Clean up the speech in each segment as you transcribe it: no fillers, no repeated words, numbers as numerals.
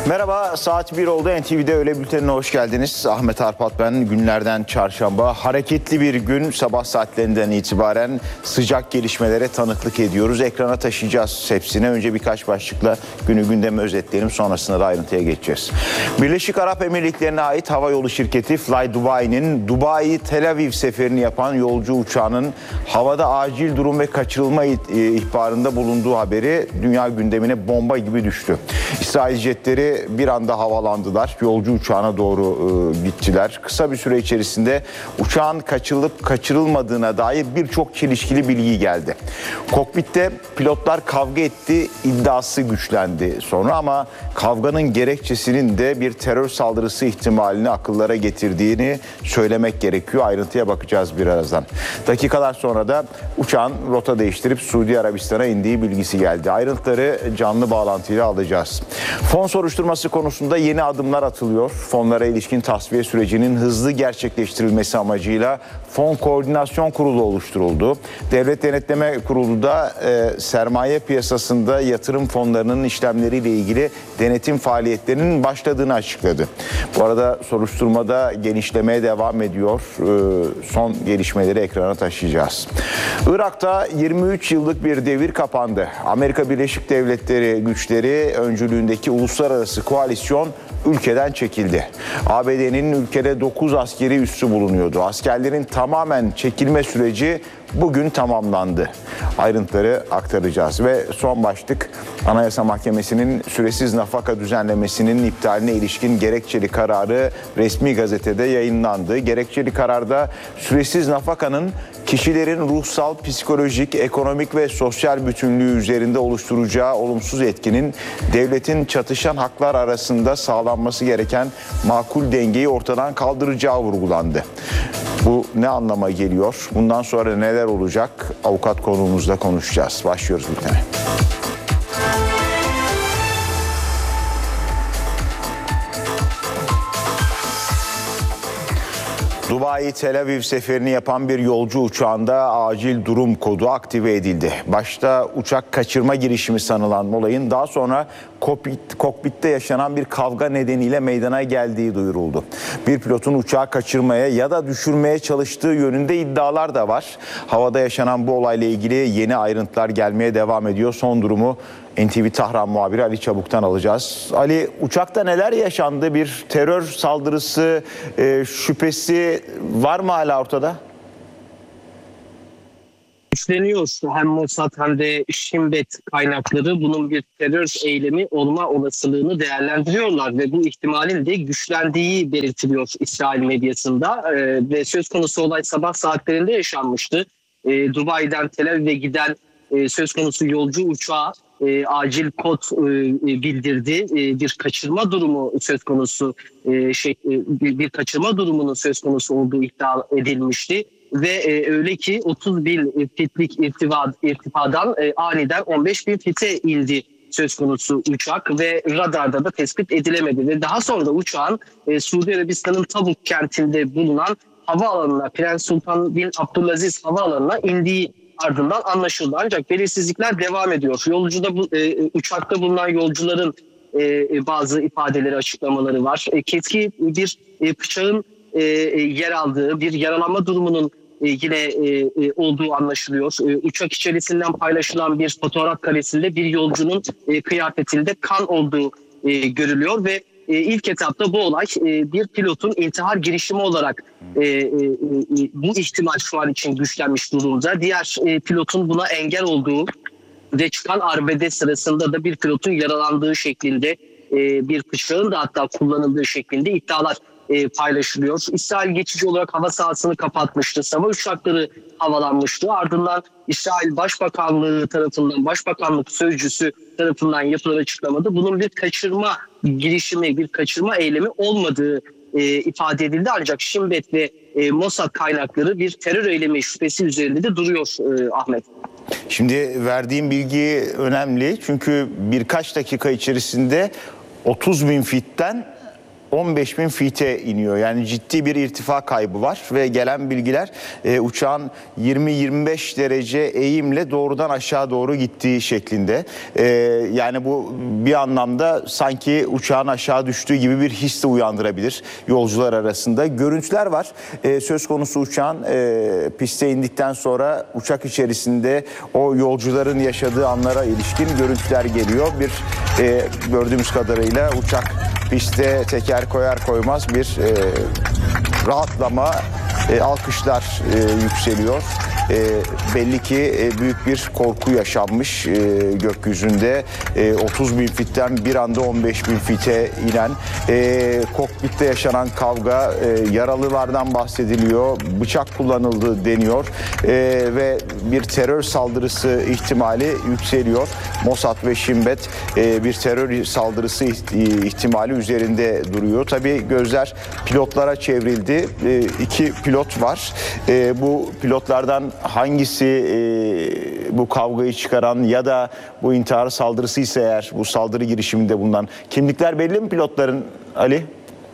Merhaba, saat 1 oldu. NTV'de Öğle Bülteni'ne hoş geldiniz. Ahmet Arpat ben. Günlerden çarşamba. Hareketli bir gün, sabah saatlerinden itibaren sıcak gelişmelere tanıklık ediyoruz. Ekrana taşıyacağız hepsini. Önce birkaç başlıkla günü gündeme özetleyelim. Sonrasında da ayrıntıya geçeceğiz. Birleşik Arap Emirlikleri'ne ait havayolu şirketi Fly Dubai'nin Dubai-Tel Aviv seferini yapan yolcu uçağının havada acil durum ve kaçırılma ihbarında bulunduğu haberi dünya gündemine bomba gibi düştü. İsrail jetleri bir anda havalandılar. Yolcu uçağına doğru gittiler. Kısa bir süre içerisinde uçağın kaçırılıp kaçırılmadığına dair birçok çelişkili bilgi geldi. Kokpitte pilotlar kavga etti iddiası güçlendi sonra ama kavganın gerekçesinin de bir terör saldırısı ihtimalini akıllara getirdiğini söylemek gerekiyor. Ayrıntıya bakacağız birazdan. Dakikalar sonra da uçağın rota değiştirip Suudi Arabistan'a indiği bilgisi geldi. Ayrıntıları canlı bağlantıyla alacağız. Fon soruşturması konusunda yeni adımlar atılıyor. Fonlara ilişkin tasfiye sürecinin hızlı gerçekleştirilmesi amacıyla Fon Koordinasyon Kurulu oluşturuldu. Devlet Denetleme Kurulu da sermaye piyasasında yatırım fonlarının işlemleriyle ilgili denetim faaliyetlerinin başladığını açıkladı. Bu arada soruşturmada genişlemeye devam ediyor. Son gelişmeleri ekrana taşıyacağız. Irak'ta 23 yıllık bir devir kapandı. Amerika Birleşik Devletleri güçleri öncülüğündeki uluslararası koalisyon ülkeden çekildi. ABD'nin ülkede 9 askeri üssü bulunuyordu. Askerlerin tamamen çekilme süreci bugün tamamlandı. Ayrıntıları aktaracağız ve son başlık Anayasa Mahkemesi'nin süresiz nafaka düzenlemesinin iptaline ilişkin gerekçeli kararı resmi gazetede yayınlandı. Gerekçeli kararda süresiz nafakanın kişilerin ruhsal, psikolojik, ekonomik ve sosyal bütünlüğü üzerinde oluşturacağı olumsuz etkinin devletin çatışan haklar arasında sağlanması gereken makul dengeyi ortadan kaldıracağı vurgulandı. Bu ne anlama geliyor? Bundan sonra neler olacak? Avukat konuğumuzla konuşacağız. Başlıyoruz bültene. Dubai-Tel Aviv seferini yapan bir yolcu uçağında acil durum kodu aktive edildi. Başta uçak kaçırma girişimi sanılan olayın daha sonra kokpitte yaşanan bir kavga nedeniyle meydana geldiği duyuruldu. Bir pilotun uçağı kaçırmaya ya da düşürmeye çalıştığı yönünde iddialar da var. Havada yaşanan bu olayla ilgili yeni ayrıntılar gelmeye devam ediyor. Son durumu NTV Tahran muhabiri Ali Çabuk'tan alacağız. Ali, uçakta neler yaşandı? Bir terör saldırısı şüphesi var mı hala ortada? Güçleniyor hem Mossad hem de Shin Bet kaynakları bunun bir terör eylemi olma olasılığını değerlendiriyorlar ve bu ihtimalin de güçlendiği belirtiliyor İsrail medyasında ve söz konusu olay sabah saatlerinde yaşanmıştı. Dubai'den Tel Aviv'e giden söz konusu yolcu uçağı acil kod bildirdi. Bir kaçırma durumu söz konusu bir kaçırma durumunun söz konusu olduğu iddia edilmişti. Ve öyle ki 30 bin fitlik irtifadan aniden 15 bin fite indi söz konusu uçak ve radarda da tespit edilemedi. Ve daha sonra da uçağın Suudi Arabistan'ın Tabuk kentinde bulunan havaalanına, Prens Sultan bin Abdülaziz havaalanına indiği ardından anlaşıldı. Ancak belirsizlikler devam ediyor. Uçakta bulunan yolcuların bazı ifadeleri, açıklamaları var. Keskin bir bıçağın yer aldığı, bir yaralanma durumunun yine olduğu anlaşılıyor. Uçak içerisinden paylaşılan bir fotoğraf karesinde bir yolcunun kıyafetinde kan olduğu görülüyor ve ilk etapta bu olay bir pilotun intihar girişimi olarak bu ihtimal şu an için güçlenmiş durumda. Diğer pilotun buna engel olduğu ve çıkan arbede sırasında da bir pilotun yaralandığı şeklinde bir bıçağın da hatta kullanıldığı şeklinde iddialar paylaşılıyor. İsrail geçici olarak hava sahasını kapatmıştı. Savaş uçakları havalanmıştı. Ardından İsrail Başbakanlığı tarafından, Başbakanlık sözcüsü tarafından yapılan açıklamada bunun bir kaçırma girişimi, bir kaçırma eylemi olmadığı ifade edildi. Ancak Shin Bet ve Mossad kaynakları bir terör eylemi şüphesi üzerinde de duruyor Ahmet. Şimdi verdiğim bilgi önemli çünkü birkaç dakika içerisinde 30 bin fitten 15.000 feet'e iniyor. Yani ciddi bir irtifa kaybı var ve gelen bilgiler uçağın 20-25 derece eğimle doğrudan aşağı doğru gittiği şeklinde. Yani bu bir anlamda sanki uçağın aşağı düştüğü gibi bir his de uyandırabilir yolcular arasında. Görüntüler var. Söz konusu uçağın piste indikten sonra uçak içerisinde o yolcuların yaşadığı anlara ilişkin görüntüler geliyor. Gördüğümüz kadarıyla uçak piste teker koyar koymaz bir rahatlama, alkışlar yükseliyor. Belli ki büyük bir korku yaşanmış gökyüzünde. 30.000 fitten bir anda 15.000 fite inen, kokpitte yaşanan kavga, yaralılardan bahsediliyor, bıçak kullanıldı deniyor ve bir terör saldırısı ihtimali yükseliyor. Mossad ve Shin Bet bir terör saldırısı ihtimali üzerinde duruyor. Tabii gözler pilotlara çevrildi. 2 pilot var. Bu pilotlardan hangisi bu kavgayı çıkaran ya da bu intihar saldırısı ise eğer bu saldırı girişiminde bulunan kimlikler belli mi pilotların, Ali?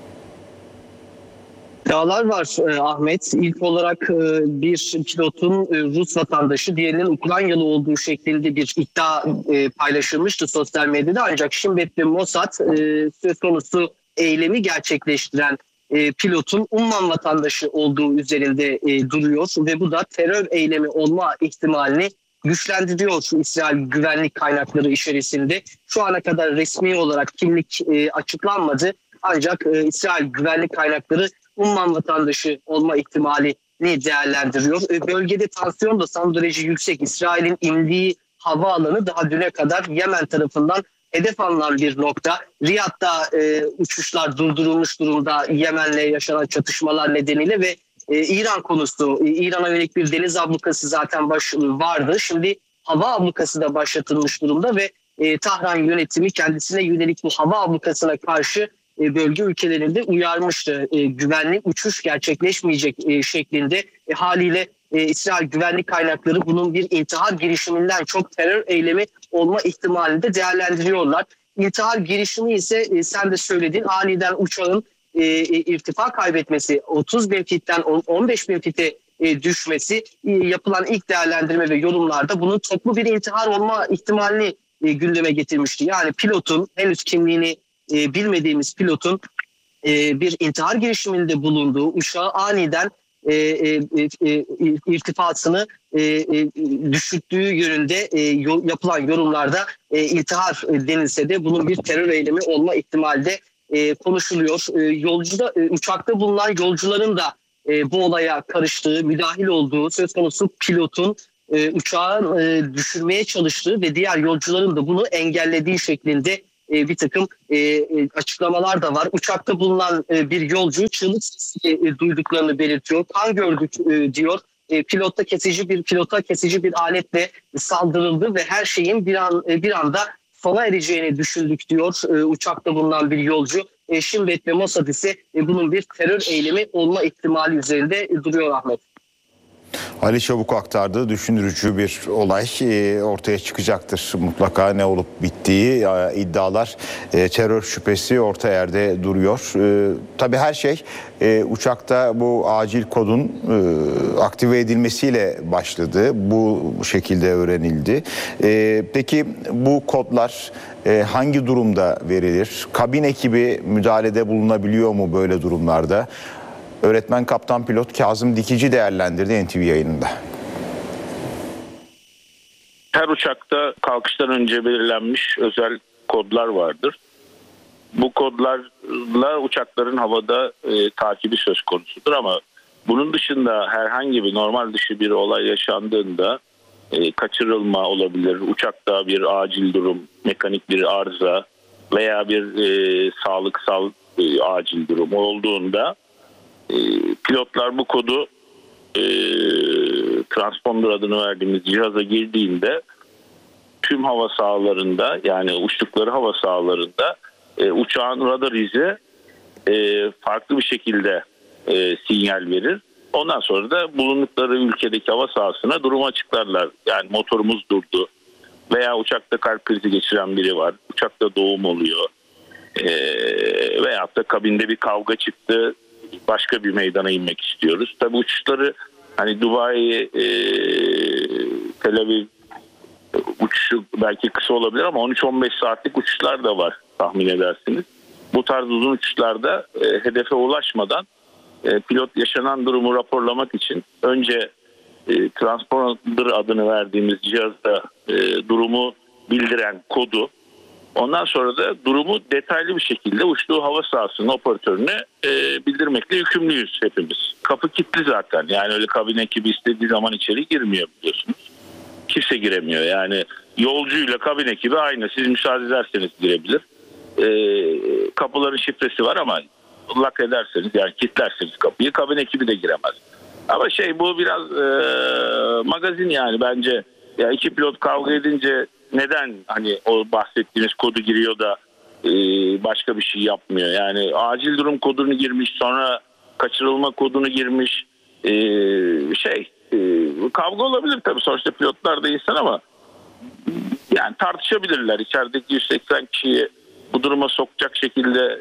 İddialar var Ahmet. İlk olarak bir pilotun Rus vatandaşı, diğerinin Ukraynalı olduğu şeklinde bir iddia paylaşılmıştı sosyal medyada. Ancak Shin Bet ve Mossad söz konusu eylemi gerçekleştiren pilotun Umman vatandaşı olduğu üzerinde duruyor ve bu da terör eylemi olma ihtimalini güçlendiriyor İsrail güvenlik kaynakları içerisinde. Şu ana kadar resmi olarak kimlik açıklanmadı. Ancak İsrail güvenlik kaynakları Umman vatandaşı olma ihtimalini değerlendiriyor. Bölgede tansiyon da son derece yüksek. İsrail'in indiği havaalanı daha düne kadar Yemen tarafından hedef alınan bir nokta. Riyad'da uçuşlar durdurulmuş durumda Yemen'le yaşanan çatışmalar nedeniyle ve İran konusu, İran'a yönelik bir deniz ablukası zaten vardı. Şimdi hava ablukası da başlatılmış durumda ve Tahran yönetimi kendisine yönelik bu hava ablukasına karşı bölge ülkelerinde uyarmıştı. Güvenli uçuş gerçekleşmeyecek şeklinde. Haliyle İsrail güvenlik kaynakları bunun bir intihar girişiminden çok terör eylemi olma ihtimalini de değerlendiriyorlar. İntihar girişimi ise sen de söyledin, aniden uçağın irtifa kaybetmesi, 30.000 fitten 15.000 fite düşmesi, yapılan ilk değerlendirme ve yorumlarda bunun toplu bir intihar olma ihtimalini gündeme getirmişti. Yani pilotun, henüz kimliğini bilmediğimiz pilotun bir intihar girişiminde bulunduğu, uçağı aniden irtifasını düşürttüğü yönünde yapılan yorumlarda intihar denilse de bunun bir terör eylemi olma ihtimali de konuşuluyor. Uçakta bulunan yolcuların da bu olaya karıştığı, müdahil olduğu, söz konusu pilotun uçağı düşürmeye çalıştığı ve diğer yolcuların da bunu engellediği şeklinde bir takım açıklamalar da var. Uçakta bulunan bir yolcu çığlık sesi duyduklarını belirtiyor. Kan gördük diyor. Pilota kesici bir aletle saldırıldı ve her şeyin bir anda sona ereceğini düşündük diyor uçakta bulunan bir yolcu. Shin Bet ve Mossad ise bunun bir terör eylemi olma ihtimali üzerinde duruyor Ahmet. Ali Çabuk aktardığı düşündürücü bir olay ortaya çıkacaktır. Mutlaka ne olup bittiği, iddialar, terör şüphesi orta yerde duruyor. Tabii her şey uçakta bu acil kodun aktive edilmesiyle başladı. Bu şekilde öğrenildi. Peki bu kodlar hangi durumda verilir? Kabin ekibi müdahalede bulunabiliyor mu böyle durumlarda? Öğretmen kaptan pilot Kazım Dikici değerlendirdi NTV yayınında. Her uçakta kalkıştan önce belirlenmiş özel kodlar vardır. Bu kodlarla uçakların havada takibi söz konusudur ama bunun dışında herhangi bir normal dışı bir olay yaşandığında kaçırılma olabilir, uçakta bir acil durum, mekanik bir arıza veya bir sağlıksal acil durum olduğunda pilotlar bu kodu transponder adını verdiğimiz cihaza girdiğinde tüm hava sahalarında, yani uçtukları hava sahalarında uçağın radar izi farklı bir şekilde sinyal verir. Ondan sonra da bulundukları ülkedeki hava sahasına durumu açıklarlar. Yani motorumuz durdu veya uçakta kalp krizi geçiren biri var, uçakta doğum oluyor Veyahut da kabinde bir kavga çıktı, başka bir meydana inmek istiyoruz. Tabii uçuşları hani Dubai, Tel Aviv uçuşu belki kısa olabilir ama 13-15 saatlik uçuşlar da var tahmin edersiniz. Bu tarz uzun uçuşlarda hedefe ulaşmadan pilot yaşanan durumu raporlamak için önce transponder adını verdiğimiz cihazda durumu bildiren kodu, ondan sonra da durumu detaylı bir şekilde uçtuğu hava sahasının operatörüne bildirmekle yükümlüyüz hepimiz. Kapı kilitli zaten, yani öyle kabin ekibi istediği zaman içeri girmiyor biliyorsunuz. Kimse giremiyor, yani yolcuyla kabin ekibi aynı, siz müsaade ederseniz girebilir. Kapıların şifresi var ama lock ederseniz, yani kilitlerseniz kapıyı, kabin ekibi de giremez. Ama bu biraz magazin yani bence. Ya iki pilot kavga edince neden hani o bahsettiğiniz kodu giriyor da başka bir şey yapmıyor? Yani acil durum kodunu girmiş, sonra kaçırılma kodunu girmiş. Kavga olabilir tabii, sonuçta pilotlar da insan ama yani tartışabilirler. İçerideki 180 kişiyi bu duruma sokacak şekilde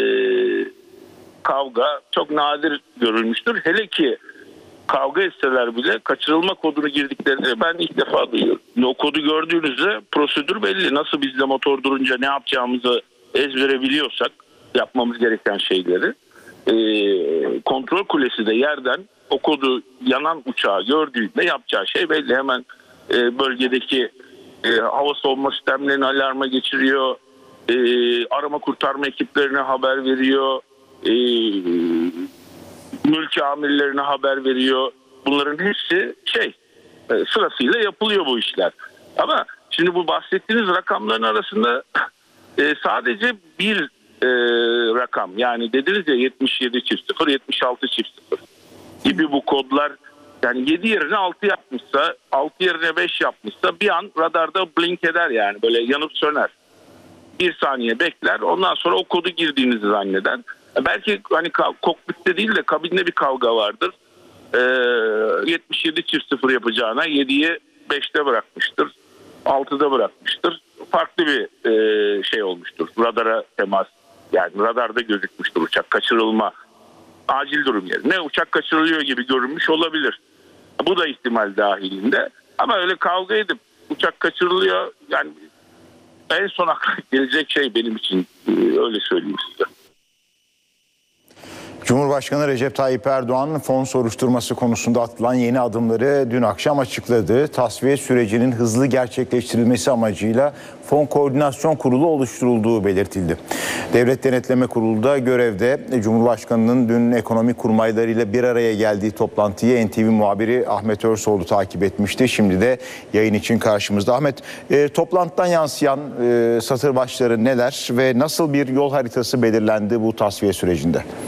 kavga çok nadir görülmüştür. Hele ki kavga etseler bile kaçırılma kodunu girdiklerini ben ilk defa duyuyorum. O kodu gördüğünüzde prosedür belli. Nasıl biz de motor durunca ne yapacağımızı ezbere biliyorsak, yapmamız gereken şeyleri, kontrol kulesi de yerden o kodu yanan uçağı gördüğünde yapacağı şey belli. Hemen bölgedeki hava savunma sistemlerini alarma geçiriyor, arama kurtarma ekiplerine haber veriyor, mülki amirlerine haber veriyor. Bunların hepsi sırasıyla yapılıyor bu işler. Ama şimdi bu bahsettiğiniz rakamların arasında sadece bir rakam, yani dediniz ya 77.0, 76.0 gibi bu kodlar, yani 7 yerine 6 yapmışsa, 6 yerine 5 yapmışsa bir an radarda blink eder, yani böyle yanıp söner. Bir saniye bekler, ondan sonra o kodu girdiğinizi zanneder. Belki hani kokpitte değil de kabinde bir kavga vardır. 77.0 yapacağına 7'yi 5'te bırakmıştır. 6'da bırakmıştır. Farklı bir olmuştur. Radara temas, yani radarda gözükmüştür uçak. Kaçırılma, acil durum yerine uçak kaçırılıyor gibi görünmüş olabilir. Bu da ihtimal dahilinde. Ama öyle kavga edip uçak kaçırılıyor, yani en son akla gelecek benim için, öyle söyleyeyim size. Cumhurbaşkanı Recep Tayyip Erdoğan fon soruşturması konusunda atılan yeni adımları dün akşam açıkladı. Tasfiye sürecinin hızlı gerçekleştirilmesi amacıyla Fon Koordinasyon Kurulu oluşturulduğu belirtildi. Devlet Denetleme Kurulu da görevde. Cumhurbaşkanı'nın dün ekonomik kurmaylarıyla bir araya geldiği toplantıyı NTV muhabiri Ahmet Örsoğlu takip etmişti. Şimdi de yayın için karşımızda. Ahmet, toplantıdan yansıyan satır başları neler ve nasıl bir yol haritası belirlendi bu tasfiye sürecinde?